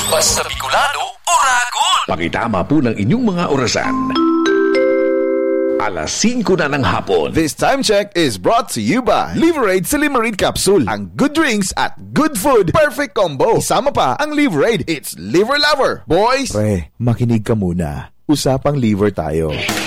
Basta Bicolano, Oragon! Pakitama po ng inyong mga orasan. Alas 5 na ng hapon. This time check is brought to you by Liverade Silimarid Capsule. Ang good drinks at good food, perfect combo. Isama pa ang Liverade. It's Liver Lover. Boys! Pre, makinig ka muna. Usapang liver tayo.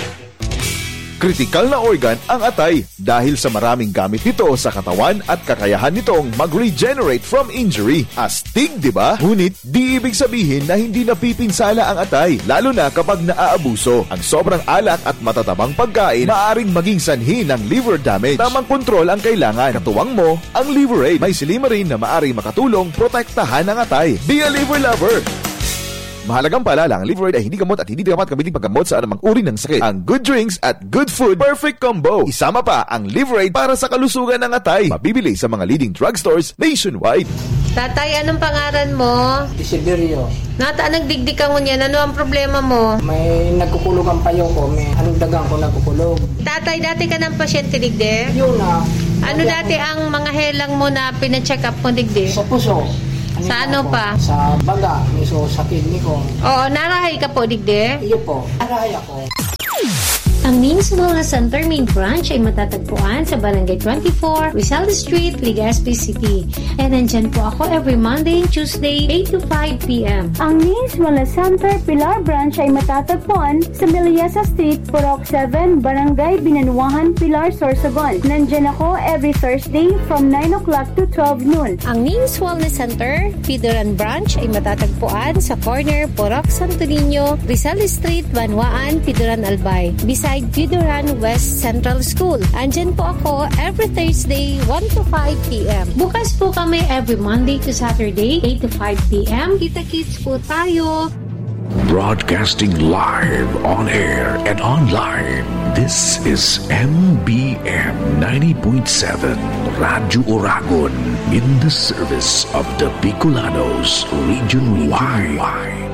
Kritikal na organ ang atay dahil sa maraming gamit nito sa katawan at kakayahan nitong mag-regenerate from injury. Astig, di ba? Ngunit di ibig sabihin na hindi napipinsala ang atay, lalo na kapag naaabuso. Ang sobrang alak at matatabang pagkain maaaring maging sanhi ng liver damage. Tamang kontrol ang kailangan. Katuwang mo ang Liverade. May silimarin na maaaring makatulong protektahan ang atay. Be a liver lover! Mahalagang paalala, ang Liverade ay hindi gamot at hindi dapat kamiting paggamot sa anumang uri ng sakit. Ang good drinks at good food, perfect combo. Isama pa ang Liverade para sa kalusugan ng atay. Mabibili sa mga leading drugstores nationwide. Tatay, anong pangalan mo? Desiderio. Nata, nagdigdig ka mo niyan. Ano ang problema mo? May nagkukulog ang payo ko. May anong dagang ko nagkukulog. Tatay, dati ka ng pasyente, digde? Yun na. Ano dati ang mga helang mo na pina-check up mo, digde? Sa puso. Sa ano pa? Sa baga. So, sa kidney ko. Oo, narahay ka po, digde? Iyo po. Narahay ako. Ang NIMS Wellness Center main branch ay matatagpuan sa Barangay 24, Rizal Street, Legazpi City. And nandyan po ako every Monday and Tuesday, 8 to 5 p.m. Ang NIMS Wellness Center Pilar branch ay matatagpuan sa Miliasa Street, Purok 7, Barangay Binanuahan, Pilar, Sorsogon. Nandyan ako every Thursday from 9 o'clock to 12 noon. Ang NIMS Wellness Center Pidoran branch ay matatagpuan sa corner Purok Santo Niño, Rizal Street, Banwaan, Pidoran, Albay. Beside Pidoran West Central School. Andyan po ako every Thursday, 1 to 5 p.m. Bukas po kami every Monday to Saturday, 8 to 5 p.m. Kita-kits po tayo. Broadcasting live, on air, and online. This is MBM 90.7 Radio Oragon in the service of the Bicolanos Region Wide.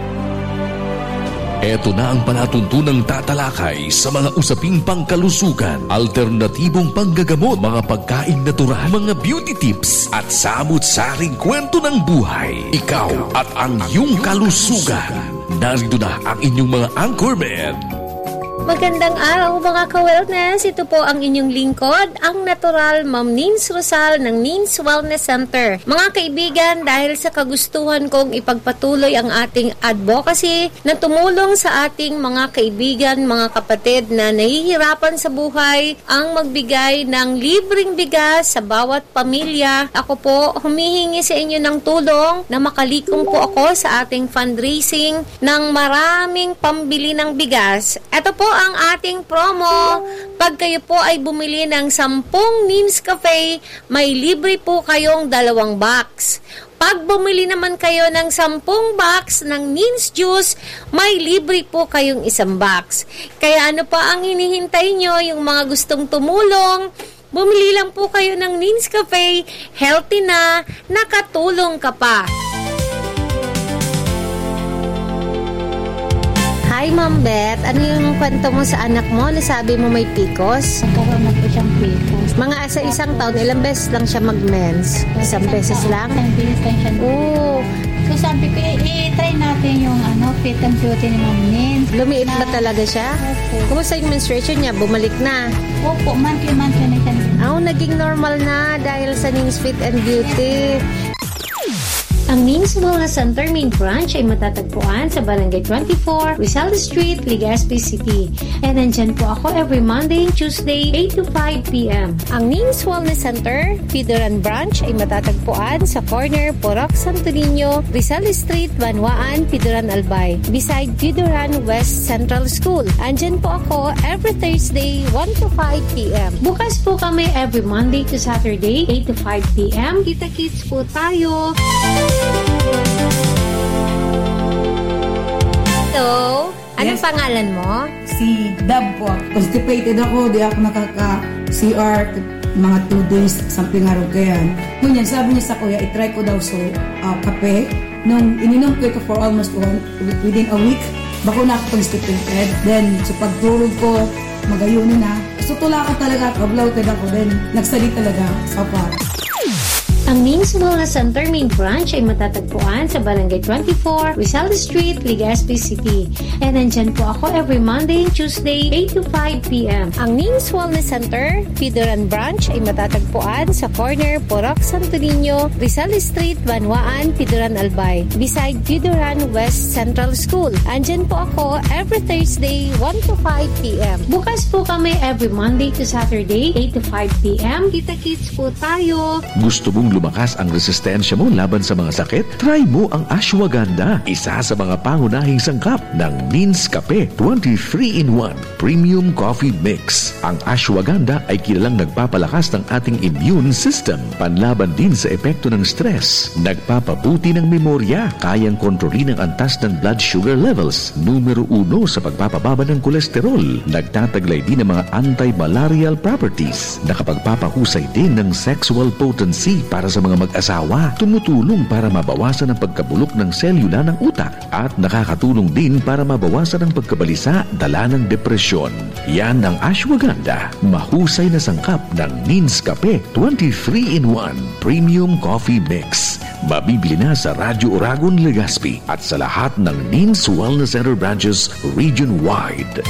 Ito na ang palatuntunang tatalakay sa mga usaping pangkalusugan, alternatibong panggagamot, mga pagkaing natural, mga beauty tips, at samut-saring kwento ng buhay. Ikaw at ang iyong kalusugan. Narito na ang inyong mga anchormen. Magandang araw mga ka-wellness. Ito po ang inyong lingkod, ang natural Ma'am Nins Rosal ng Nins Wellness Center. Mga kaibigan, dahil sa kagustuhan kong ipagpatuloy ang ating advocacy na tumulong sa ating mga kaibigan, mga kapatid na nahihirapan sa buhay, ang magbigay ng libreng bigas sa bawat pamilya. Ako po humihingi sa inyo ng tulong na makalikom po ako sa ating fundraising ng maraming pambili ng bigas. Ito po ang ating promo. Pag kayo po ay bumili ng 10 Nims Cafe, may libre po kayong 2 box. Pag bumili naman kayo ng 10 box ng Nims Juice, may libre po kayong 1 box. Kaya ano pa ang hinihintay nyo, yung mga gustong tumulong? Bumili lang po kayo ng Nims Cafe, healthy na, nakatulong ka pa. Hi, Ma'am Beth. Ano yung kwento mo sa anak mo? Nasabi mo may PCOS? Nagkaroon na po siyang PCOS. Mga sa isang taon, ilang beses lang siya mag-mens? 1 beses lang? 10 beses lang siya. Oo. So sabi ko, i-try natin yung fit and beauty ni Ma'am Nins. Lumiit ba talaga siya? Opo. Kumusta yung menstruation niya? Bumalik na? Opo, monthly na siya. Naging normal na dahil sa Nins Fit and Beauty. Ang NIMS Wellness Center main branch ay matatagpuan sa Barangay 24, Rizal Street, Legazpi City. And nandyan po ako every Monday and Tuesday, 8 to 5 p.m. Ang NIMS Wellness Center, Pidoran Branch ay matatagpuan sa corner Purok Santo Niño, Rizal Street, Banwaan, Pidoran, Albay. Beside Pidoran West Central School. Andyan po ako every Thursday, 1 to 5 p.m. Bukas po kami every Monday to Saturday, 8 to 5 p.m. Kita-kits po tayo. Hello, anong pangalan mo? Si Dab po. Constipated ako, di ako nakaka-CR mga 2 days, something araw kayan. Ngunyan, sabi niya sa kuya, itry ko daw kape. Nung ininom ko ito for almost within a week, bako na ako constipated. Then, sa pagtulog ko, magayunin na. So, tula ka talaga, pablaw ako. Then, nagsali talaga sa part. Ang Nins Wellness Center Main Branch ay matatagpuan sa Barangay 24, Rizal Street, Legazpi City. And nandyan po ako every Monday and Tuesday, 8 to 5 p.m. Ang Nins Wellness Center, Pidoran Branch ay matatagpuan sa corner Porok Santo Niño, Rizal Street, Banwaan, Pidoran Albay, beside Pidoran West Central School. Andyan po ako every Thursday, 1 to 5 p.m. Bukas po kami every Monday to Saturday, 8 to 5 p.m. Kita-kits po tayo. Gusto mong lumakas ang resistensya mo laban sa mga sakit? Try mo ang ashwagandha, isa sa mga pangunahing sangkap ng Nins Cafe 23-in-1 Premium Coffee Mix. Ang ashwagandha ay kilalang nagpapalakas ng ating immune system, panlaban din sa epekto ng stress, nagpapabuti ng memorya, kayang kontrolin ang antas ng blood sugar levels, numero 1 sa pagpapababa ng kolesterol, nagtataglay din ng mga anti-malarial properties, nakapagpapahusay din ng sexual potency para sa mga mag-asawa, tumutulong para mabawasan ang pagkabulok ng selula ng utak, at nakakatulong din para mabawasan ang pagkabalisa dala ng depresyon. Yan ang ashwagandha, mahusay na sangkap ng Nins Cafe 23-in-1 Premium Coffee Mix. Mabibili na sa Radyo Oragon, Legazpi at sa lahat ng Nins Wellness Center branches region-wide.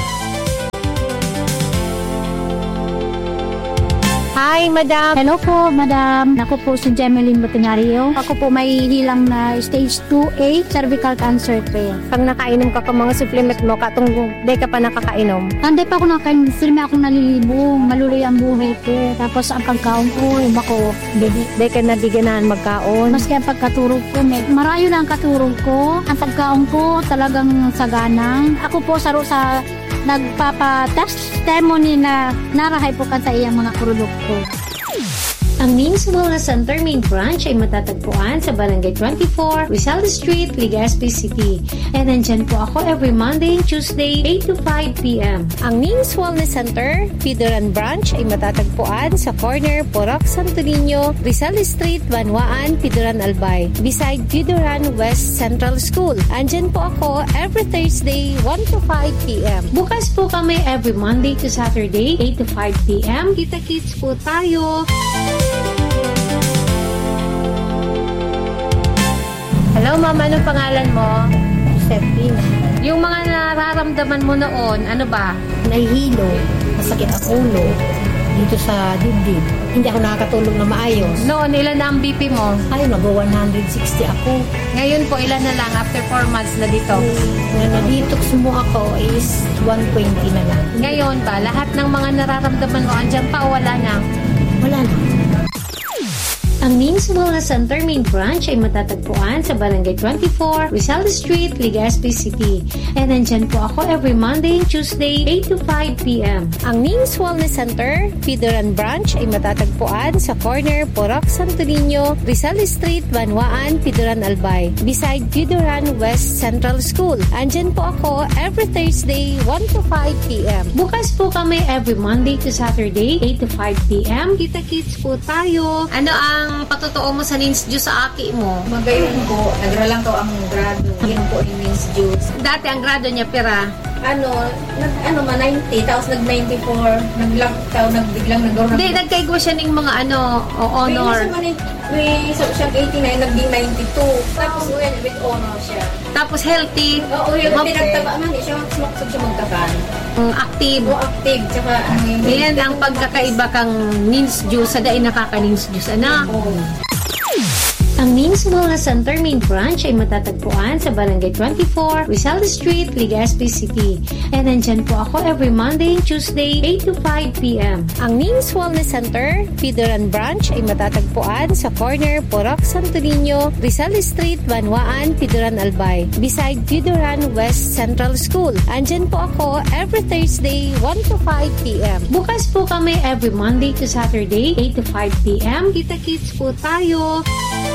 Hi, Madam. Hello po, Madam. Ako po si Jemeline Botinario. Ako po may hilang na stage 2A cervical cancer po. Pag nakainom ka ka mga supplement mo, katong day ka pa nakakainom. Hindi pa ako nakainom. Sila ako nalilibong. Maluloy ang buhay ko. Tapos ang pagkaon ko, bako, Day ka nadiganahan magkaon. maski ang pagkaturog ko, marayo na ang katurog ko. Ang pagkaon ko talagang saganang. Ako po sa nagpapa-testimony na narahay po kan sa iyang mga produkto. Ang Nins Wellness Center Main Branch ay matatagpuan sa Barangay 24, Rizal Street, Legazpi City. And nandyan po ako every Monday and Tuesday, 8 to 5 p.m. Ang Nins Wellness Center, Pidoran Branch ay matatagpuan sa corner Porok Santo Niño, Rizal Street, Banwaan, Pidoran Albay, beside Pidoran West Central School. Andyan po ako every Thursday, 1 to 5 p.m. Bukas po kami every Monday to Saturday, 8 to 5 p.m. Kita-kits po tayo. Hello, Ma'am. Anong pangalan mo? Serpina. Yung mga nararamdaman mo noon, ano ba? Nahihilo, masakit ang ulo, dito sa dibdib. Hindi ako nakakatulog na maayos. Noon, ilan na ang BP mo? Ay, mag-160 ako. Ngayon po, ilan na lang after 4 months na detox? Na-detox mo ako is 120 na lang. Ngayon ba, lahat ng mga nararamdaman mo, andyan pa o wala na? Wala na. Ang Nins Wellness Center Main Branch ay matatagpuan sa Barangay 24, Rizal Street, Legazpi City. And nandyan po ako every Monday and Tuesday, 8 to 5 p.m. Ang Nins Wellness Center, Pidoran Branch ay matatagpuan sa corner Porok Santo Niño, Rizal Street, Banwaan, Pidoran Albay, beside Pidoran West Central School. Andyan po ako every Thursday, 1 to 5 p.m. Bukas po kami every Monday to Saturday, 8 to 5 p.m. Kita-kits po tayo. Ano ang patotoo mo sa Nins Juice sa aki mo? Magayon ko, nagralang ko ang grado. Yan po yung Nins Juice. Dati ang grado niya pera. Ma 90, tapos nag-94, nagbiglang nag-honor. Hindi, nagkaigo siya ng mga honor. May siyang 89, naging 92. Tapos with honor siya. Tapos healthy. Oo, healthy. Nagtaba man siya, sumaksog siya magkakan. Active. Oo, active. Tsaka yan ang pagkakaiba kang Nins Juice sa dahil nakaka-Nins Juice. Anak. Ang Nins Wellness Center Main Branch ay matatagpuan sa Barangay 24, Rizal Street, Legazpi City. And nandyan po ako every Monday and Tuesday, 8 to 5 p.m. Ang Nins Wellness Center, Pidoran Branch ay matatagpuan sa corner Porok Santo Niño, Rizal Street, Banwaan, Pidoran Albay, beside Pidoran West Central School. Andyan po ako every Thursday, 1 to 5 p.m. Bukas po kami every Monday to Saturday, 8 to 5 p.m. Kita-kits po tayo.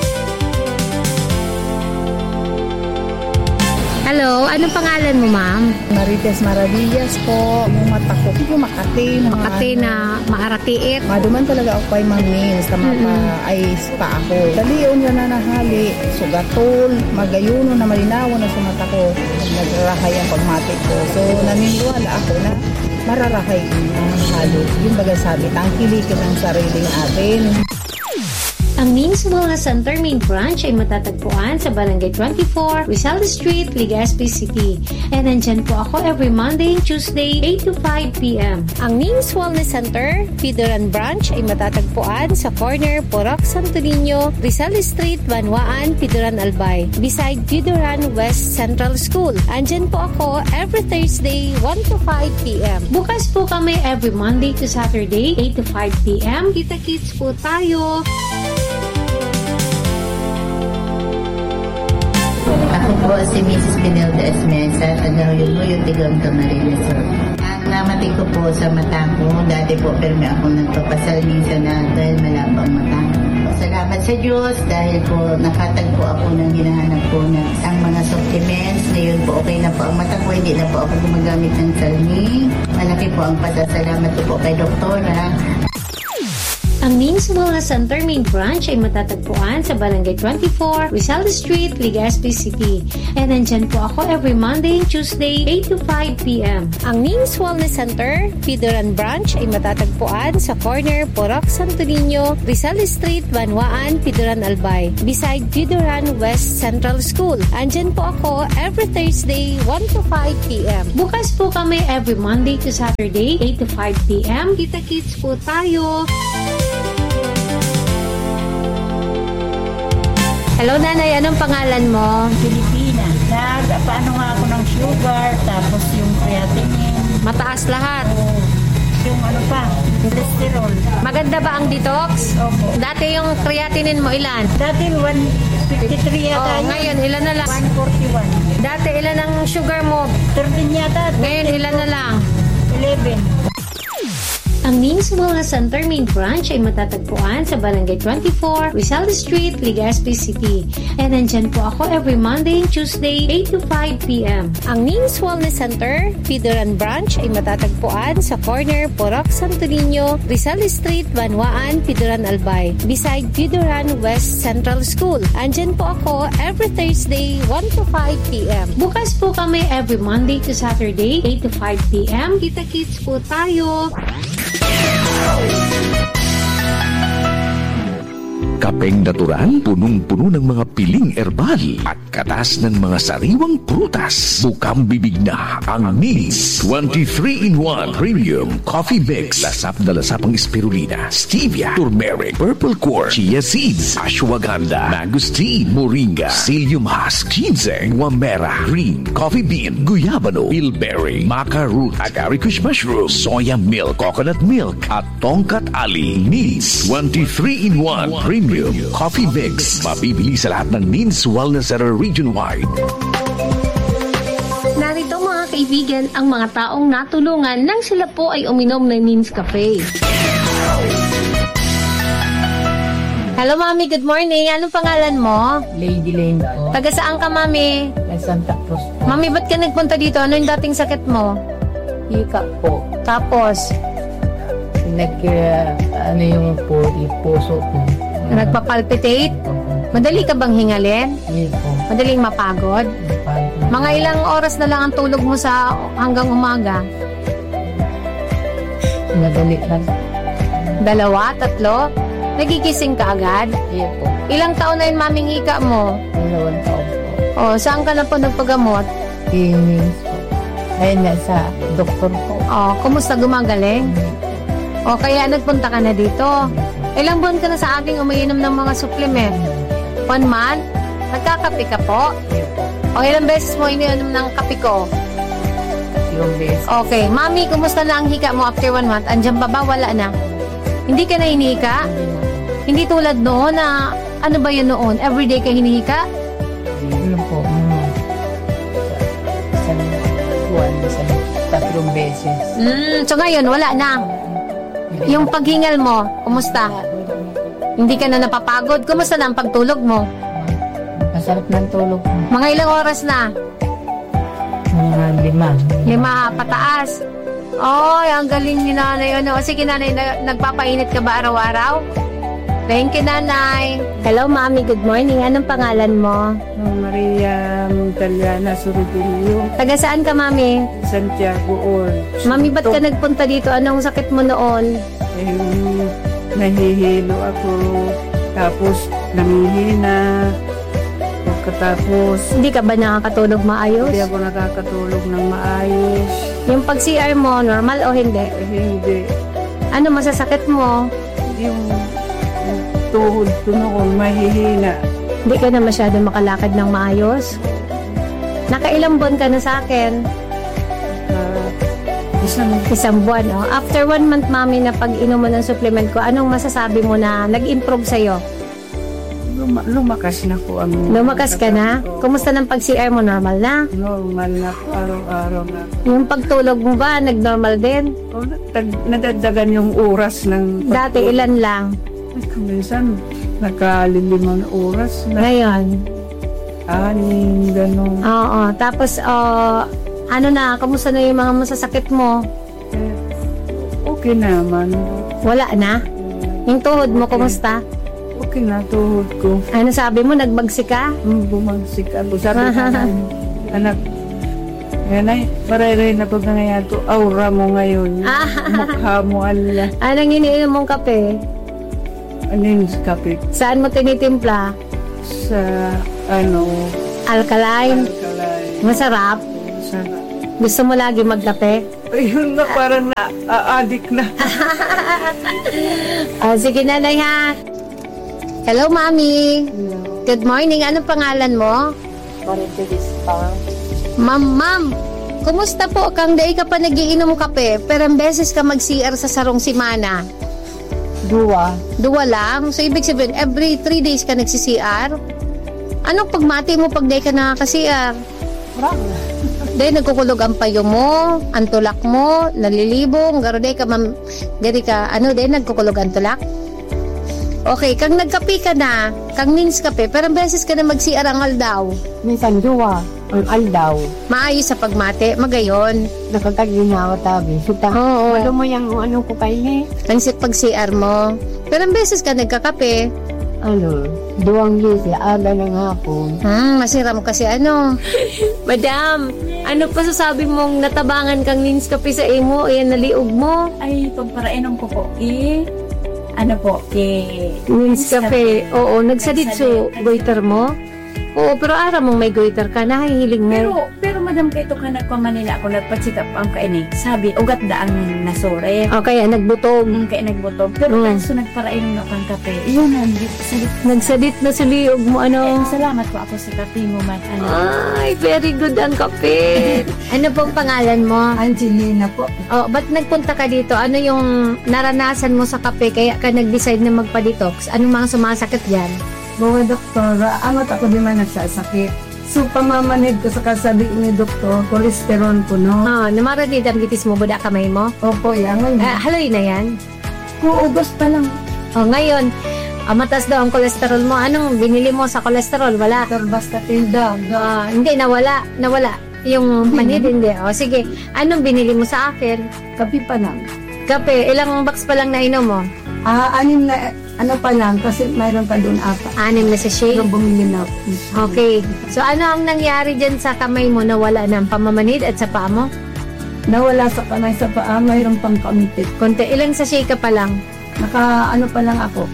Hello, anong pangalan mo, ma'am? Marites Maravillas po. Yung mata ko, Makati. Makati na maaratiit. Maduman talaga ako kay Mamins na mapa-ayos pa ako. Dalion yun na nahali. Sugatol, magayuno na malinawan na sa mata ko. Nagrarahay ang pagmati ko. So, naniniwala ako na mararahay ang halo. Yung baga sabi, tangkilikin ang sariling atin. Ang Nins Wellness Center Main Branch ay matatagpuan sa Barangay 24, Rizal Street, Legazpi City. And nandyan po ako every Monday and Tuesday, 8 to 5 p.m. Ang Nins Wellness Center, Pidoran Branch ay matatagpuan sa corner Porac Santo Niño, Rizal Street, Banwaan, Pidoran Albay, beside Pidoran West Central School. Andyan po ako every Thursday, 1 to 5 p.m. Bukas po kami every Monday to Saturday, 8 to 5 p.m. Kita-kits po tayo! Ako po si Mrs. Pinelda Esmesa, yung Tigong Camarines. Ang namatay ko po sa mata ko, dati po pero ako nagpapasal minsan na dahil malabo ang mata. Salamat sa Diyos dahil po nakatagpo ako ng hinahanap ko na ang mga supplements. Ngayon po okay na po ang mata ko, hindi na po ako gumagamit ng salmi. Malaki po ang pasasalamat ko po kay Doktora. Ang Nins Wellness Center Main Branch ay matatagpuan sa Barangay 24, Rizal Street, Legazpi City. And nandyan po ako every Monday and Tuesday, 8 to 5 p.m. Ang Nins Wellness Center, Pidoran Branch ay matatagpuan sa corner Porac Santo Niño, Rizal Street, Banwaan, Pidoran Albay, beside Pidoran West Central School. Andyan po ako every Thursday, 1 to 5 p.m. Bukas po kami every Monday to Saturday, 8 to 5 p.m. Kita-kits po tayo! Hello, Nanay. Anong pangalan mo? Pilipina. Paano nga ako ng sugar, tapos yung creatinine. Mataas lahat? Yung ano pa, cholesterol. Maganda ba ang detox? Opo. Dati yung creatinine mo ilan? Dati 153 yata. Ngayon, ilan na lang? 141. Dati ilan ang sugar mo? 13 yata. Ngayon, ilan na lang? 11. Ang Nins Wellness Center Main Branch ay matatagpuan sa Barangay 24, Rizal Street, Legazpi City. And nandyan po ako every Monday and Tuesday, 8 to 5 p.m. Ang Nins Wellness Center, Pidoran Branch ay matatagpuan sa corner Porac Santo Niño, Rizal Street, Banwaan, Pidoran Albay, beside Pidoran West Central School. Andyan po ako every Thursday, 1 to 5 p.m. Bukas po kami every Monday to Saturday, 8 to 5 p.m. Kita-kits po tayo! Kapeng natural, punong-puno ng mga piling erbal at katas ng mga sariwang prutas. Bukang bibig na ang Nins 23-in-1 Premium Coffee Mix. Lasap na lasap ang spirulina, stevia, turmeric, purple quartz, chia seeds, ashwagandha, mangosteen, moringa, psyllium husk, ginseng, wamera, green coffee bean, guyabano, bilberry, maca root, agaricus mushroom, soya milk, coconut milk, at tongkat ali. Nins 23-in-1 Premium Coffee Mix. Mabibili sa lahat ng Nins Wellness Center region-wide. Narito mga kaibigan ang mga taong natulungan nang sila po ay uminom ng Nins Cafe. Hello, Mami. Good morning. Anong pangalan mo? Lady Lane po. Taga saan ka, Mami? Santa Cruz po. Mami, ba't ka nagpunta dito? Ano yung dating sakit mo? Hika po. Tapos? Ano yung puso po. Nagpapalpitate? Madali ka bang hingalin? Hindi po. Madaling mapagod? Mga ilang oras na lang ang tulog mo sa hanggang umaga? Madali lang. 2, 3? Nagigising ka agad? Iya po. Ilang taon na yun, Maming hika mo? 2 taon po. O, saan ka na po nagpagamot? Wings po. Ayun na sa doktor po. O, kumusta gumagaling? O, kaya nagpunta ka na dito? Ilang buwan ka na sa aking umiinom ng mga supplement? 1 month? Nagkakape ka po? O ilang beses mo iniinom ng kape ko? 3 beses. Okay. Mami, kumusta na ang hika mo after 1 month? Andiyan pa ba? Wala na? Hindi ka na hinihika? Hindi tulad noon na, ano ba yun noon? Everyday ka hinihika? Ano po? Isang buwan, 3 beses. So ngayon, wala na? Yung paghingal mo, kumusta? Hindi ka na napapagod? Kumusta na ang pagtulog mo? Masarap ng tulog mo. Mga ilang oras na? Mga 5. 5 pataas. Ay, ang galing ni Nanay. Ano? Sige, Nanay, nagpapainit ka ba araw-araw? Thank you, Nanay. Hello, Mami. Good morning. Anong pangalan mo? Maria Montaliana Surudillo. Taga saan ka, Mami? Santiago Orange. Mami, ba't ka nagpunta dito? Anong sakit mo noon? Nahihilo ako. Tapos nangihina. Pagkatapos Hindi ka ba nakakatulog maayos? hindi ako nakakatulog ng maayos. Yung pag-CR mo, normal o hindi? Hindi. Ano masasakit mo? Yung tuhod ko noon mahihina. Hindi ka na masyado makalakad ng maayos? Nakailang buwan ka na sa akin? Isang buwan, oh. After 1 month, mami, na pag-inom mo ng supplement ko, anong masasabi mo na nag-improve sa'yo? Lumakas na po ang... Lumakas ka na? Kumusta ng pag-CR mo? Normal na? Normal na po, araw-araw na. Yung pagtulog mo ba, nag-normal din? Nadagdagan yung oras ng... Dati, ilan lang? Minsan, nakalilimang oras na. Ngayon? 6, gano'n. Oo, tapos, ano na, kamusta na yung mga masasakit mo? Okay naman. Wala na? Yung tuhod mo, kumusta? Okay na, tuhod ko. Ano sabi mo, nagbagsik ka? Bumagsik ako. Sabi ko na, anak, yan ay, maray na pag nangyayari to, aura mo ngayon. Mukha mo, ala. Anong iniinom mong kape? Ano yung kape? Saan mo tinitimpla? Sa, Alkaline? Masarap? Sarap. Gusto mo lagi magkape? Ayun na, parang na-addict na. Sige, nanay, ha? Hello, Mami. Good morning. Anong pangalan mo? Ma'am. Kumusta po? Kang day ka pa nagiinom kape, pero ang beses ka mag-CR sa sarong simana? Dua lang? So, ibig sabihin, every 3 days ka nagsi-CR? Anong pagmati mo pag day ka nakaka-CR? Day, nagkukulog ang payo mo, ang tulak mo, nalilibong, garo day ka, nagkukulog ang tulak? Okay, kang nagkape ka na, kang means kape, pero beses ka na mag-CR ang aldaw. Minsan duwa, ang aldaw. Maayos sa pagmate, magayon. Nakakaginawa tabi. Suta, Oo. wala mo yung ano ko kayo Ang pag-CR mo. Pero beses ka nagkakape. Duwang lisi, aga ng hapon. Masiram kasi Madam, ano pa sasabi mong natabangan kang means kape sa imo, ayan naliog mo? Ay, pagparainom ko po, Means kape. Oo, nagsadit so goiter mo? Oo, pero ara mong may goiter ka, nahihiling mo. Pero madam, kayo ka nagpamanila ako, nagpatsikap ang kainig. Sabi, ugat da ang nasore. O kaya nagbutog. Kaya nagbutog. Pero kanso nagparainom na kang kape. Iyon na, nagsadit na sa liog mo, salamat po ako sa kape mo, man. Ay, very good ang kape. Ano pong pangalan mo? Angelina po. Oh, ba't nagpunta ka dito? Ano yung naranasan mo sa kape kaya ka nag-decide na magpa-detox? Anong mga sumasakit dyan? Mga doktora, angat ako di man nagsasakit. So, pamamanid ko sa kasabi ni doktor, kolesterol ko, no? Namaradid ang gitis mo, buda kamay mo? Opo, yan. Haloy na yan? Kuugos pa lang. Ngayon, matas daw ang kolesterol mo. Anong binili mo sa kolesterol? Wala? Basta tilda. Hindi, nawala. Yung manid, hindi. Sige, anong binili mo sa akin? Kape pa lang. Kape, ilang box pa lang nainom mo? 6 na, pa lang, kasi mayroon pa doon 4. 6 na sa shake? Bumili na. Okay. So, ano ang nangyari dyan sa kamay mo? Nawala ng pamamanid at sa paa mo? Nawala sa panay sa paa, mayroon pang kamitit. Konti, ilang sa shake ka pa lang? Pa lang ako.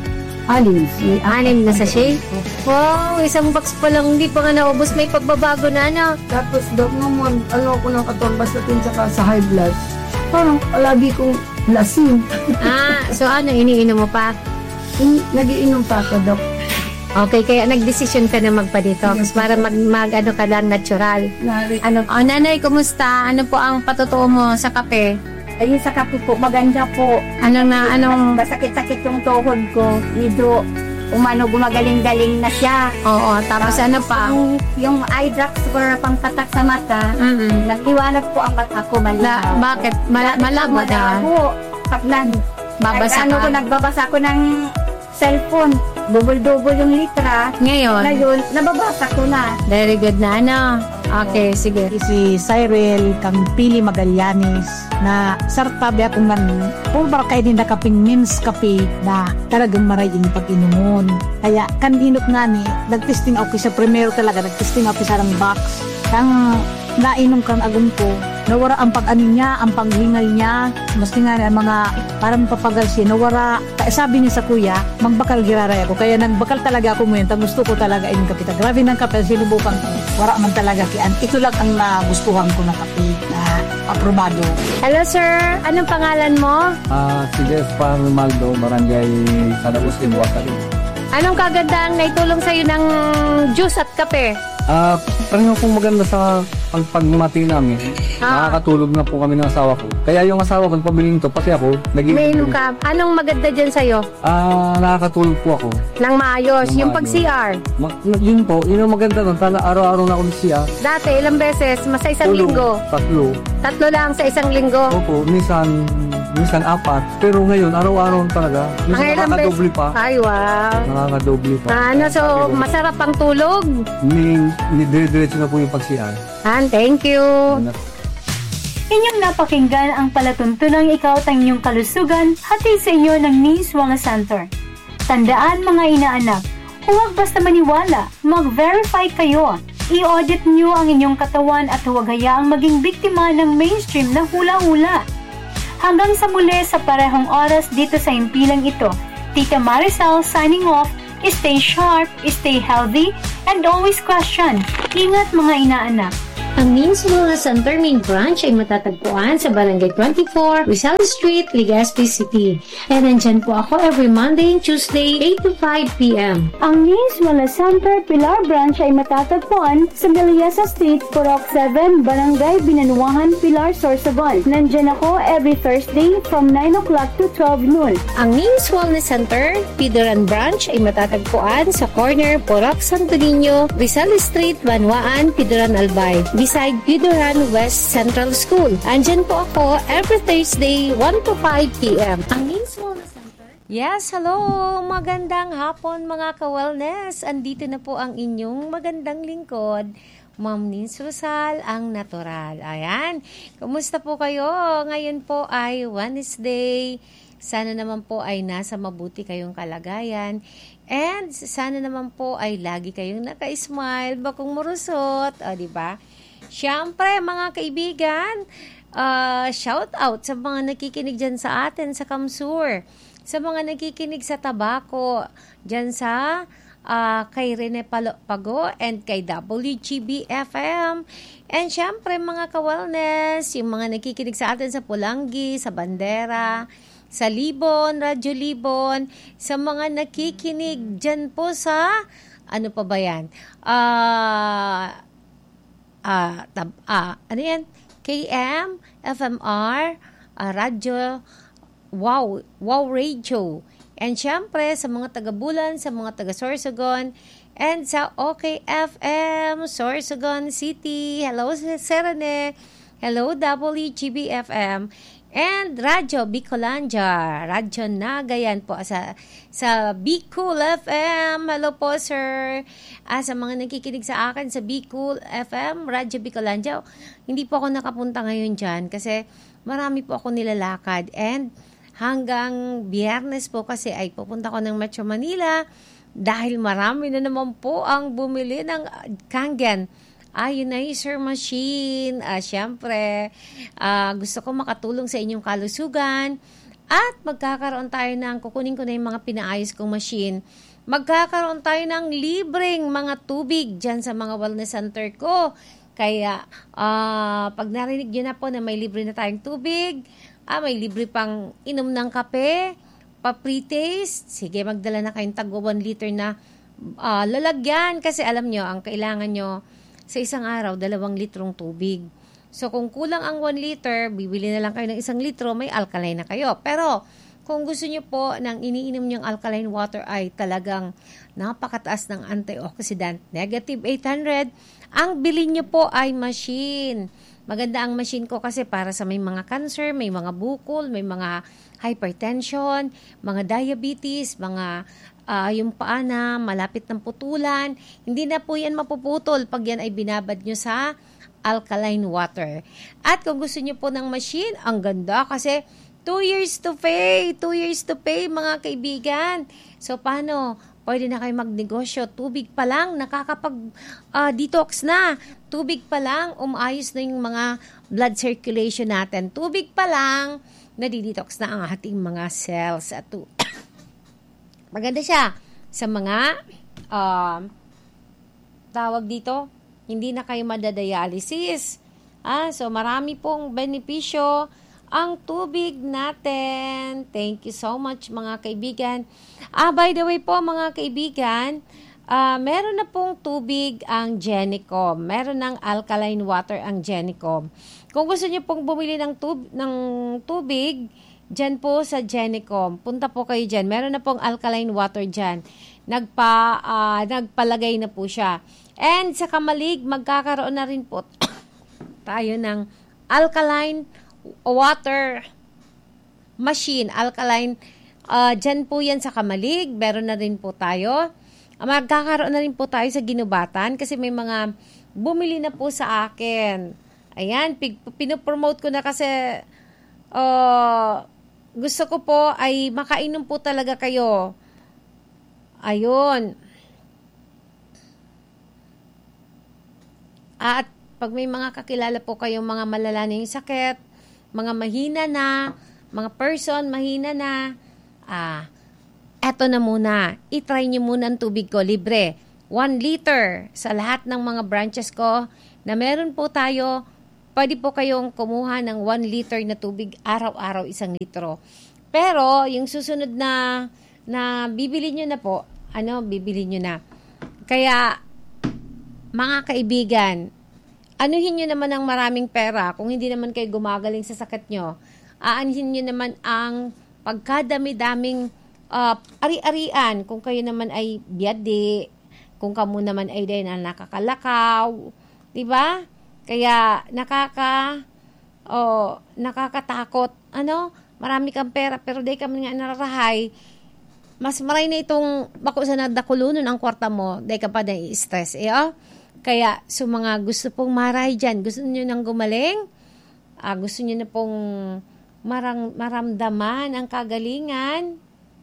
6. 6 na sa shake? Wow, isang box pa lang, hindi pa nga naubos, may pagbabago na, Tapos, naman, ako ng katumbas natin sa high blood. Parang palagi kong lasing. So iniinom mo pa? Nagiinom pa ako, Dok. Okay, kaya nagdesisyon ka na magpa-detox para mag-ano ka lang natural. Nanay, kumusta? Ano po ang patutuo mo sa kape? Ay, sa kape po, maganda po. Anong Masakit-sakit yung tuhod ko. Medyo, gumagaling-galing na siya. Oo, tapos ano pa? Yung eye drops ko pangkatak sa mata, naghiwanag po ang mata ko. Bakit? Malabo na? Kaplan. Babasa ka? Nagbabasa ko ng cellphone. Double-double yung litra. Ngayon, nababasa ko na. Very good na, Okay, sige. Si Cyril kang Pili Magallanes na sartabi akong pulbar kayo din na kaping means kape na talagang maraying pag-inumon. Kaya kaninot nga ni, nag-testing ako sa primero talaga, nag-testing ako sa box. Kang nainom kang agong ko, nawara ang pag-anin niya, ang panglingal niya, mas nga mga parang papagal siya, nawara. Kaya sabi niya sa kuya, magbakal giraray ako. Kaya nagbakal talaga ako ngayon, gusto ko talaga yung kapita. Grabe ng kape, sinubukan ko. Wara man talaga kian. Ito lang ang nagustuhan ko na kape na aprobado. Hello sir, anong pangalan mo? Si Jeff Maldo, Barangay Sanagusin, Wakali. Anong kagandang naitulong sa'yo ng juice at kape? Pareho pong maganda sa pagmamati namin. Nakakatulog na po kami ng asawa ko. Kaya yung asawa ko, pabiling to, pati ako, May ka. Anong maganda dyan sa'yo? Nakakatulog po ako. Nang maayos. Yung pag-CR? Yun po, yun ang maganda nun. Araw-araw na ako nag-CR. Dati, ilang beses? Sa isang linggo? 3. 3 lang sa isang linggo? Opo, minsan 4. Pero ngayon, araw-araw talaga. Minsan nakakadoble pa. Ay, wow. Nakakadoble pa. So, masarap ang tulog? Dire-diretso na po yung pag-CR. Thank you. Inyong napakinggan ang palatuntunang ikaw at ang inyong kalusugan, hatid sa inyo ng Needs Wellness Center. Tandaan mga inaanak, huwag basta maniwala, mag-verify kayo. I-audit nyo ang inyong katawan at huwag hayaang maging biktima ng mainstream na hula-hula. Hanggang sa muli sa parehong oras dito sa impilang ito, Tita Marisol signing off. Stay sharp, stay healthy, and always question. Ingat mga inaanak. Ang Needs Wellness Center main branch ay matatagpuan sa Barangay 24, Rizal Street, Legazpi City. And nandyan po ako every Monday and Tuesday, 8 to 5 p.m. Ang Needs Wellness Center Pilar Branch ay matatagpuan sa Miliasa Street, Purok 7, Barangay Binanuahan, Pilar, Sorsogon. Nandyan ako every Thursday from 9 o'clock to 12 noon. Ang Needs Wellness Center, Pidoran Branch ay matatagpuan sa corner Purok Santo Niño, Rizal Street, Banwaan, Pidoran Albay. Beside Pidoran West Central School. Andyan po ako every Thursday, 1 to 5 p.m. Ang Needs Wellness Center. Yes, hello! Magandang hapon mga ka-wellness. Andito na po ang inyong magandang lingkod, Ma'am Nins Rosal, ang natural. Ayan, kumusta po kayo? Ngayon po ay Wednesday. Sana naman po ay nasa mabuti kayong kalagayan. And sana naman po ay lagi kayong naka-smile, bakong murusot. O, diba? Siyempre, mga kaibigan, shout out sa mga nakikinig dyan sa atin sa Kamsur, sa mga nakikinig sa Tabaco, dyan sa kay Rene Pago and kay WGB FM. And siyempre, mga ka-wellness, yung mga nakikinig sa atin sa Pulangi, sa Bandera, sa Libon, Radyo Libon, sa mga nakikinig dyan po sa, ano pa ba yan? Ano yan? KM, FMR, Radyo, Wow Radio. And syempre, sa mga taga-Bulan, sa mga taga-Sorsogon, and sa OKFM, Sorsogon City. Hello, Serene. Hello, WGB FM. And Radyo Bicolandia, Radyo Nagayan po sa Bicol FM. Hello po sir. Sa mga nakikinig sa akin sa Bicol FM, Radyo Bicolandia, hindi po ako nakapunta ngayon dyan kasi marami po ako nilalakad. And hanggang Biyernes po kasi ay pupunta ko ng Metro Manila dahil marami na naman po ang bumili ng Kangen ionizer machine. Siyempre, gusto ko makatulong sa inyong kalusugan at magkakaroon tayo ng, kukunin ko na yung mga pinaayos kong machine, magkakaroon tayo ng libreng mga tubig dyan sa mga wellness center ko. Kaya, pag narinig nyo na po na may libre na tayong tubig, may libre pang inom ng kape, pa-pre-taste, sige, magdala na kayong tagwa 1 liter na lalagyan kasi alam nyo, ang kailangan nyo sa isang araw, 2 litrong tubig. So, kung kulang ang 1 liter, bibili na lang kayo ng 1 litro, may alkaline na kayo. Pero, kung gusto nyo po ng iniinom nyong alkaline water ay talagang napakataas ng antioxidant, negative 800, ang bilhin nyo po ay machine. Maganda ang machine ko kasi para sa may mga cancer, may mga bukol, may mga hypertension, mga diabetes, mga yung paa na malapit ng putulan. Hindi na po yan mapuputol pag yan ay binabad nyo sa alkaline water. At kung gusto nyo po ng machine, ang ganda kasi 2 years to pay. 2 years to pay mga kaibigan. So paano? Pwede na kayo magnegosyo. Tubig pa lang, nakakapag-detox na. Tubig pa lang, umaayos na yung mga blood circulation natin. Tubig pa lang, nadidetox na ang ating mga cells. At maganda siya sa mga tawag dito, hindi na kayo madadialysis. So marami pong benepisyo ang tubig natin. Thank you so much mga kaibigan. By the way po mga kaibigan, meron na pong tubig ang Genicom. Meron ng alkaline water ang Genicom. Kung gusto niyo pong bumili ng tubig, dyan po sa Genicom, punta po kayo dyan. Meron na pong alkaline water dyan. Nagpalagay na po siya. And sa Kamalig, magkakaroon na rin po tayo ng alkaline water machine, alkaline, dyan po yan sa Kamalig, meron na rin po tayo. Magkakaroon na rin po tayo sa Ginubatan kasi may mga bumili na po sa akin. Ayan, pinopromote ko na kasi gusto ko po ay makainom po talaga kayo. Ayun. At pag may mga kakilala po kayong mga malala na yung sakit, mga mahina na, mga person mahina na, eto na muna. I-try nyo muna ang tubig ko, libre. 1 liter sa lahat ng mga branches ko na meron po tayo. Pwede po kayong kumuha ng 1 liter na tubig araw-araw 1 litro. Pero yung susunod na bibili nyo na po, bibili nyo na. Kaya, mga kaibigan, anuhin nyo naman ang maraming pera kung hindi naman kayo gumagaling sa sakit nyo. Aanhin nyo naman ang pagkadami-daming ari-arian kung kayo naman ay biyadi, kung kamo naman ay din ang nakakalakaw, diba? Kaya nakakatakot. Marami kang pera pero di kami nga nararahay. Mas maray na itong bako sa nadakulunon ang kwarta mo, di ka pa na-i-stress. Kaya, mga gusto pong maray dyan, gusto nyo nang gumaling, gusto nyo na pong maramdaman ang kagalingan,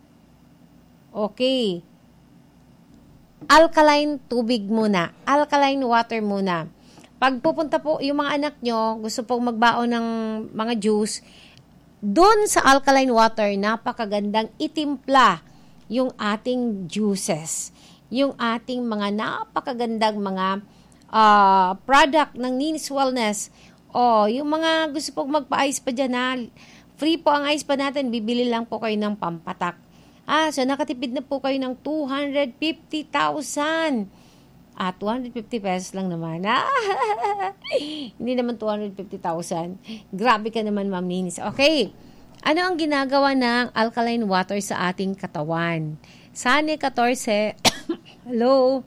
okay. Alkaline tubig muna, alkaline water muna. Pag pupunta po yung mga anak nyo, gusto pong magbaon ng mga juice, doon sa alkaline water, napakagandang itimpla yung ating juices. Yung ating mga napakagandang mga product ng Nins Wellness. Yung mga gusto pong magpa-ice pa dyan, free po ang ice pa natin, bibili lang po kayo ng pampatak. So nakatipid na po kayo ng 250,000. 250 pesos lang naman. Hindi naman 250,000. Grabe ka naman, Ma'am Nins. Okay. Ano ang ginagawa ng alkaline water sa ating katawan? Sane 14. Hello.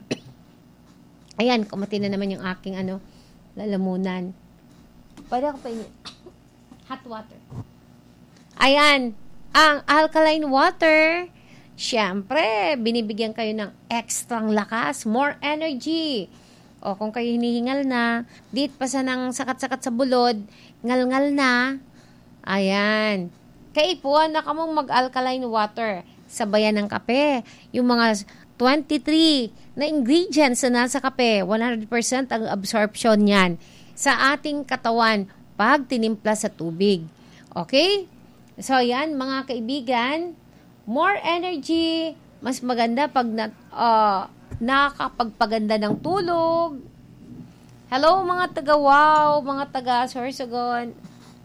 Ayan, kumati na naman yung aking lalamunan. Pwede ako pa hot water. Ayan, ang alkaline water, syempre, binibigyan kayo ng extrang lakas, more energy. Kung kayo hinihingal na, dit pa sa nang sakat-sakat sa bulod, ngal-ngal na. Ayan. Kaipuan na kamong mag-alkaline water. Sabayan ng kape. Yung mga 23 na ingredients na nasa kape, 100% ang absorption niyan sa ating katawan pag tinimpla sa tubig. Okay? So, yan mga kaibigan, more energy, mas maganda pag nakakapagpaganda ng tulog. Hello mga taga-wow, mga taga-Sorsogon.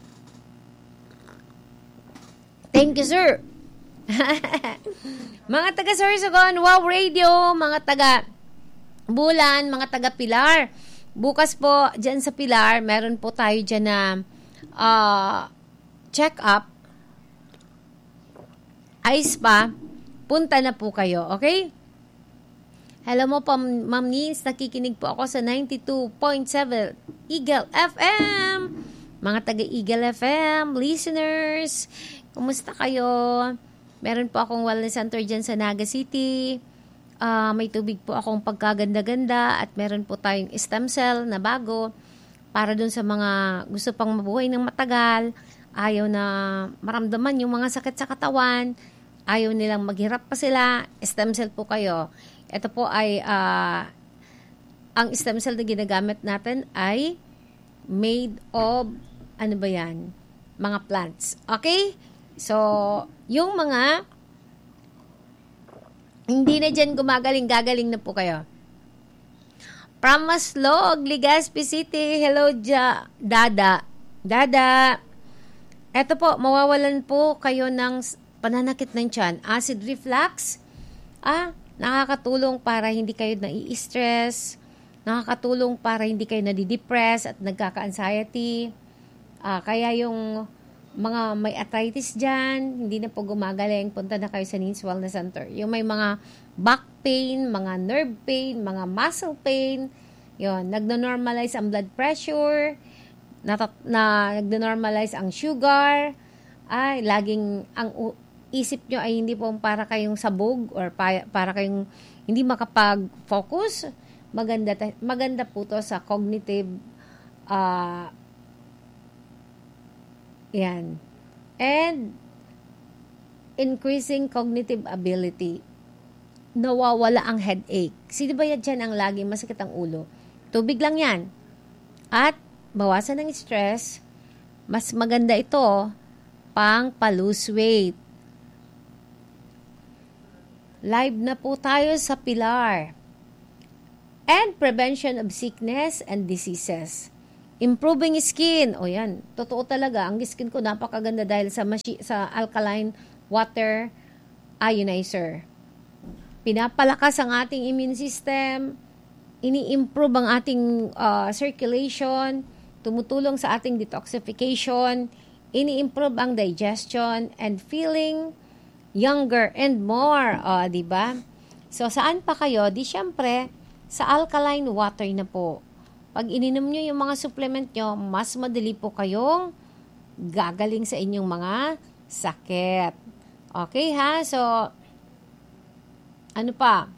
Thank you, sir. Mga taga-Sorsogon, Wow Radio, mga taga-Bulan, mga taga-Pilar. Bukas po, dyan sa Pilar, meron po tayo dyan na check-up. Ice pa. Punta na po kayo, okay? Hello mo po, Ma'am Nins. Nakikinig po ako sa 92.7 Eagle FM. Mga taga-Eagle FM, listeners, kumusta kayo? Meron po akong wellness center dyan sa Naga City. May tubig po akong pagkaganda-ganda at meron po tayong stem cell na bago para dun sa mga gusto pang mabuhay ng matagal, ayaw na maramdaman yung mga sakit sa katawan, ayaw nilang maghirap pa sila, stem cell po kayo. Ito po ay, ang stem cell na ginagamit natin ay made of, ano ba yan? Mga plants. Okay? So, yung mga hindi na dyan gagaling na po kayo. From Maslog, Legazpi City. Hello, Dada. Dada. Eto po, mawawalan po kayo ng pananakit ng tiyan. Acid reflux. Nakakatulong para hindi kayo nai-stress. Nakakatulong para hindi kayo nadidepress at nagkaka-anxiety. Kaya yung mga may arthritis dyan, hindi na po gumagaling, punta na kayo sa Neens Wellness Center. Yung may mga back pain, mga nerve pain, mga muscle pain, yun, nagno-normalize ang blood pressure, nagno-normalize ang sugar, laging ang isip nyo ay hindi po para kayong sabog or para kayong hindi makapag-focus. Maganda po to sa cognitive yan. And increasing cognitive ability. Nawawala ang headache. Sino ba yan dyan ang laging masakit ang ulo? Tubig lang yan. At bawasan ng stress. Mas maganda ito pang pa-lose weight. Live na po tayo sa Pilar. And prevention of sickness and diseases. Improving skin. O yan, totoo talaga. Ang skin ko napakaganda dahil sa alkaline water ionizer. Pinapalakas ang ating immune system. Ini-improve ang ating circulation. Tumutulong sa ating detoxification. Ini-improve ang digestion and feeling younger and more. Diba? So, saan pa kayo? Di syempre, sa alkaline water na po. Pag ininom nyo yung mga supplement nyo, mas madali po kayong gagaling sa inyong mga sakit. Okay ha? So, ano pa?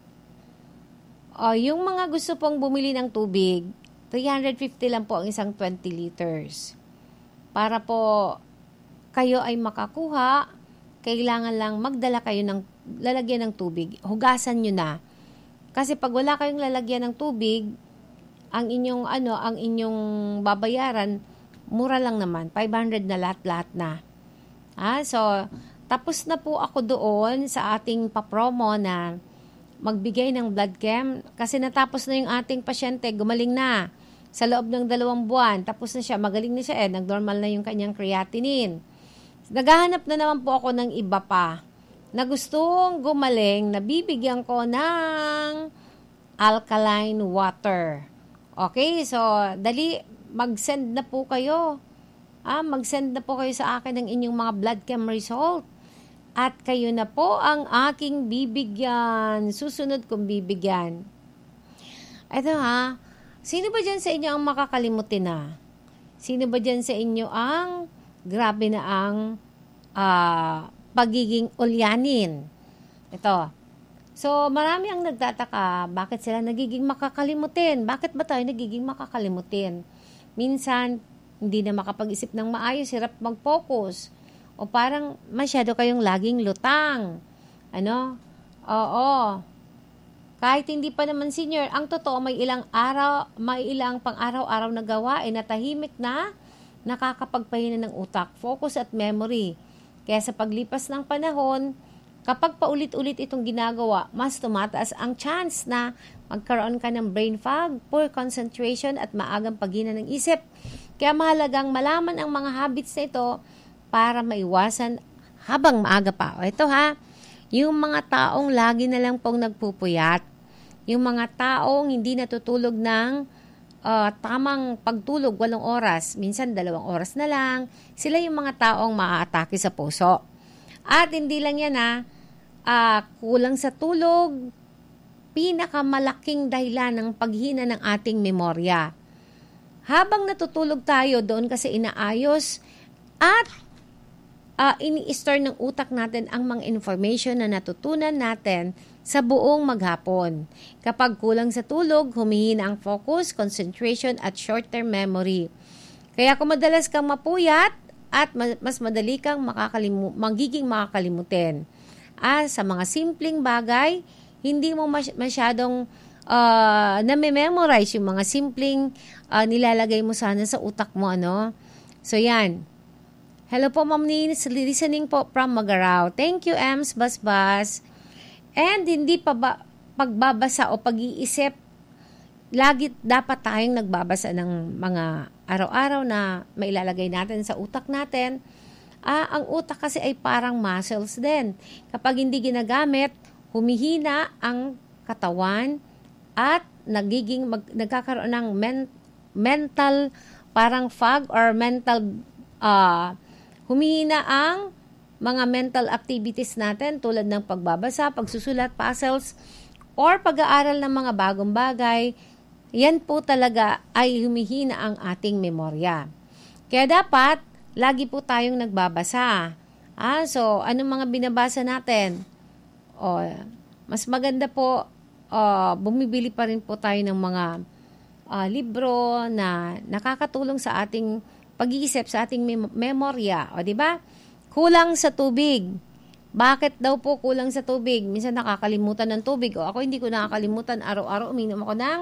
Yung mga gusto pong bumili ng tubig, 350 lang po ang isang 20 liters. Para po kayo ay makakuha, kailangan lang magdala kayo ng lalagyan ng tubig. Hugasan nyo na. Kasi pag wala kayong lalagyan ng tubig, ang inyong babayaran, mura lang naman. 500 na lahat-lahat na. So, tapos na po ako doon sa ating papromo na magbigay ng blood chem. Kasi natapos na yung ating pasyente, gumaling na sa loob ng 2 buwan. Tapos na siya, magaling na siya nag-normal na yung kanyang creatinine. Naghahanap na naman po ako ng iba pa na gustong gumaling, na bibigyan ko ng alkaline water. Okay, so dali, mag-send na po kayo. Mag-send na po kayo sa akin ng inyong mga blood chem result. At kayo na po ang aking bibigyan. Susunod kong bibigyan. Ito sino ba dyan sa inyo ang makakalimutin na? Sino ba dyan sa inyo ang grabe na ang pagiging ulyanin? Ito. So, marami ang nagtataka, bakit sila nagiging makakalimutin? Bakit ba tayo nagiging makakalimutin? Minsan, hindi na makapag-isip ng maayos, hirap mag-focus. O parang masyado kayong laging lutang. Oo. Kahit hindi pa naman senior, ang totoo, may ilang pang-araw-araw na gawain na tahimik na nakakapagpahina ng utak, focus at memory. Kaya sa paglipas ng panahon, kapag paulit-ulit itong ginagawa, mas tumataas ang chance na magkaroon ka ng brain fog, poor concentration at maagang paghina ng isip. Kaya mahalagang malaman ang mga habits na ito para maiwasan habang maaga pa. Ito yung mga taong lagi na lang pong nagpupuyat, yung mga taong hindi natutulog ng tamang pagtulog 8 oras, minsan 2 oras na lang, sila yung mga taong maaatake sa puso. At hindi lang yan kulang sa tulog, pinakamalaking dahilan ng paghina ng ating memorya. Habang natutulog tayo, doon kasi inaayos at ini-store ng utak natin ang mga information na natutunan natin sa buong maghapon. Kapag kulang sa tulog, humihina ang focus, concentration at short-term memory. Kaya kung madalas kang mapuyat at mas madali kang magiging makakalimutin. Sa mga simpleng bagay, hindi mo masyadong nami-memorize yung mga simpleng nilalagay mo sana sa utak mo, ano? So, yan. Hello po, Ma'am Nins. Listening po from Magaraw. Thank you, Ems Basbas. And hindi pa pagbabasa o pag-iisip, lagi dapat tayong nagbabasa ng mga araw-araw na mailalagay natin sa utak natin. Ang utak kasi ay parang muscles din. Kapag hindi ginagamit, humihina ang katawan at nagkakaroon ng mental parang fog or mental humihina ang mga mental activities natin tulad ng pagbabasa, pagsusulat, puzzles, or pag-aaral ng mga bagong bagay. Yan po talaga ay humihina ang ating memorya. Kaya dapat, lagi po tayong nagbabasa. So, anong mga binabasa natin? Mas maganda po, bumibili pa rin po tayo ng mga libro na nakakatulong sa ating pag-iisip, sa ating memorya. O, diba? Kulang sa tubig. Bakit daw po kulang sa tubig? Minsan nakakalimutan ng tubig. Ako hindi ko nakakalimutan. Araw-araw uminom ako ng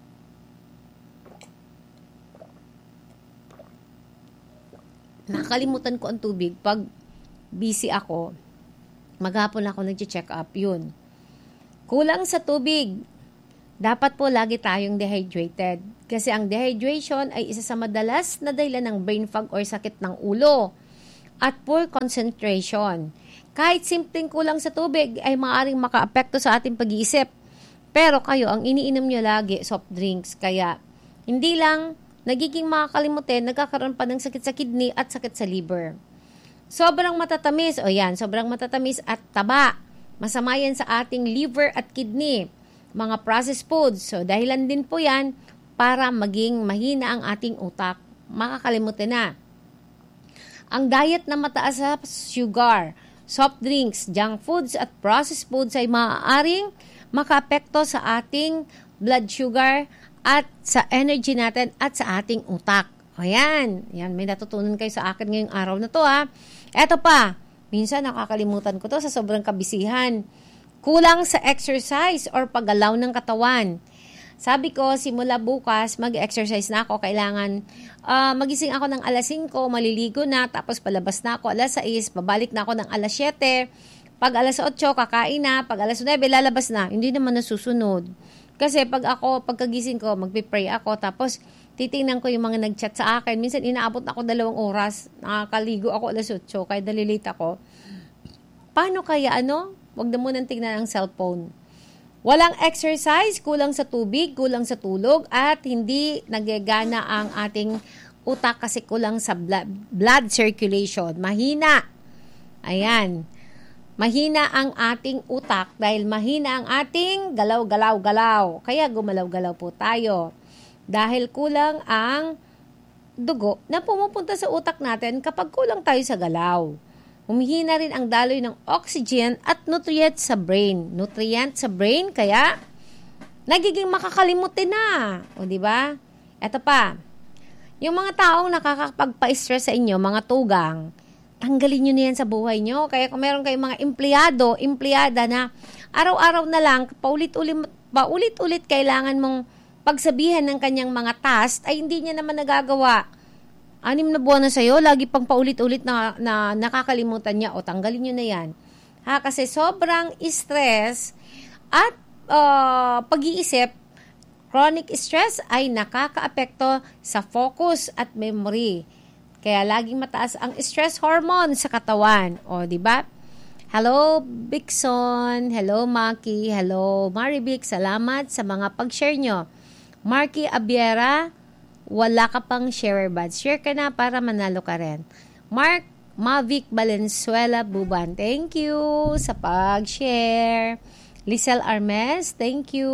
nakakalimutan ko ang tubig. Pag busy ako, maghapon ako nag-check up. Yun. Kulang sa tubig. Dapat po lagi tayong dehydrated. Kasi ang dehydration ay isa sa madalas na dahilan ng brain fog or sakit ng ulo at poor concentration. Kahit simpleng kulang sa tubig ay maaaring makaapekto sa ating pag-iisip. Pero kayo, ang iniinom nyo lagi, soft drinks. Kaya hindi lang nagiging makakalimutin, nagkakaroon pa ng sakit sa kidney at sakit sa liver. Sobrang matatamis, sobrang matatamis at taba. Masama yan sa ating liver at kidney. Mga processed foods. So, dahilan din po yan para maging mahina ang ating utak. Makakalimutin na. Ang diet na mataas sa sugar, soft drinks, junk foods at processed foods ay maaaring makaapekto sa ating blood sugar at sa energy natin at sa ating utak. Ayan, may natutunan kayo sa akin ngayong araw na to ha. Eto pa, minsan nakakalimutan ko to sa sobrang kabisihan. Kulang sa exercise or paggalaw ng katawan. Sabi ko, simula bukas, mag-exercise na ako. Kailangan magising ako ng alas 5, maliligo na, tapos palabas na ako alas 6, babalik na ako ng alas 7. Pag alas 8, kakain na. Pag alas 9, lalabas na. Hindi naman nasusunod. Kasi pagkagising ko, magpipray ako, tapos titingnan ko yung mga nag-chat sa akin. Minsan, inaabot ako 2 oras. Nakakaligo ako alas 8, kaya dalilate ako. Paano kaya Huwag na munang tingnan ang cellphone. Walang exercise, kulang sa tubig, kulang sa tulog, at hindi nagagana ang ating utak kasi kulang sa blood circulation. Mahina. Ayan. Mahina ang ating utak dahil mahina ang ating galaw-galaw-galaw. Kaya gumalaw-galaw po tayo. Dahil kulang ang dugo na pumupunta sa utak natin kapag kulang tayo sa galaw. Humihina rin ang daloy ng oxygen at nutrients sa brain. Kaya nagiging makakalimutin na. O, di ba? Eto pa. Yung mga taong nakakapagpa-stress sa inyo, mga tugang, tanggalin nyo na yan sa buhay nyo. Kaya kung meron kayong mga empleyada na araw-araw na lang, paulit-ulit kailangan mong pagsabihan ng kanyang mga task, ay hindi niya naman nagagawa. 6 na buwan na sa'yo, lagi pang paulit-ulit na nakakalimutan niya. O, tanggalin nyo na yan. Kasi sobrang stress at pag-iisip, chronic stress ay nakakaapekto sa focus at memory. Kaya laging mataas ang stress hormone sa katawan. O, di ba? Hello, Bixon. Hello, Maki. Hello, Marivic. Salamat sa mga pag-share nyo. Marky Abiera, wala ka pang share buds. Share ka na para manalo ka rin. Mark Mavic Valenzuela Buban, thank you sa pag-share. Lisel Armes, thank you.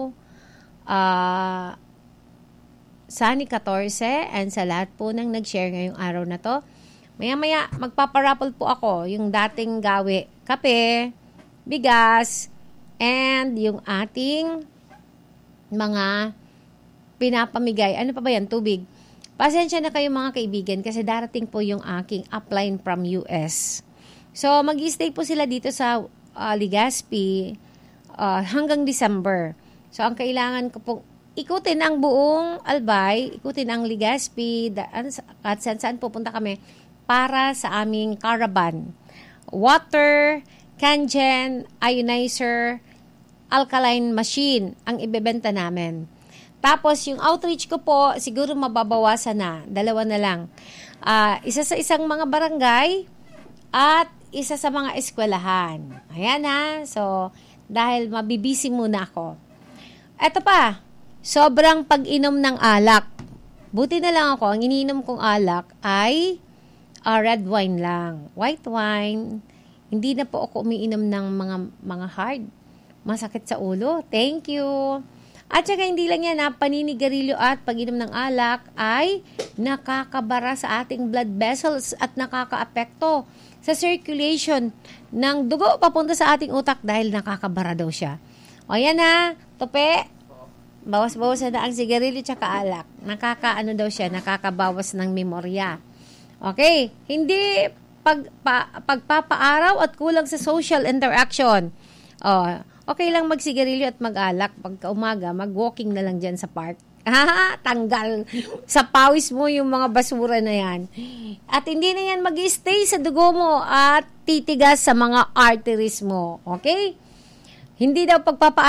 Sunny 14, and sa lahat po nang nag-share ngayong araw na to. Maya-maya, magpaparapol po ako yung dating gawi. Kape, bigas, and yung ating mga pinapamigay. Ano pa ba yan? Tubig. Pasensya na kayo mga kaibigan kasi darating po yung aking upline from US. So, mag-stay po sila dito sa Legazpi hanggang December. So, ang kailangan ko pong ikutin ang buong Albay, ikutin ang Legazpi, at saan pupunta kami para sa aming caravan. Water, Kangen, ionizer, alkaline machine ang ibebenta namin. Tapos, yung outreach ko po, siguro mababawasan na. 2 na lang. Isa sa isang mga barangay at isa sa mga eskwelahan. Ayan ha. So, dahil mabibisi muna ako. Eto pa, sobrang pag-inom ng alak. Buti na lang ako, ang iniinom kong alak ay red wine lang. White wine. Hindi na po ako umiinom ng mga hard. Masakit sa ulo. Thank you. At saka hindi lang yan, paninigarilyo at pag-inom ng alak ay nakakabara sa ating blood vessels at nakakaapekto sa circulation ng dugo papunta sa ating utak dahil nakakabara daw siya. O yan ha, Tope, bawas-bawasan na ang sigarilyo tsaka alak. Nakakaano daw siya, nakakabawas ng memorya. Okay, hindi pagpapaaraw at kulang sa social interaction. Okay lang magsigarilyo at mag-alak. Pagka umaga, mag-walking na lang dyan sa park. Tanggal sa pawis mo yung mga basura na yan. At hindi na yan mag-stay sa dugo mo at titigas sa mga arteries mo. Okay? Hindi daw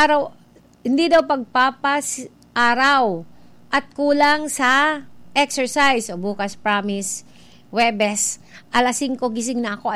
pagpaparaw at kulang sa exercise. O bukas, promise, Webes, 5:00 gising na ako.